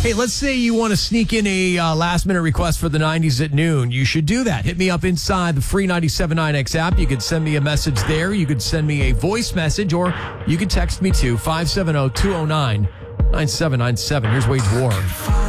Hey, let's say you want to sneak in a last-minute request for the 90s at noon. You should do that. Hit me up inside the free 97.9X app. You could send me a message there. You could send me a voice message, or you could text me to 570-209-9797. Here's Wage War.